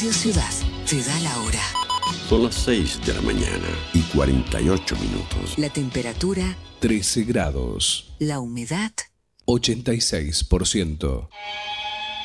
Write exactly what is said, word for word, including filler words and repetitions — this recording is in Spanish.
Radio Ciudad te da la hora. Son las seis de la mañana y cuarenta y ocho minutos. La temperatura trece grados. La humedad ochenta y seis por ciento.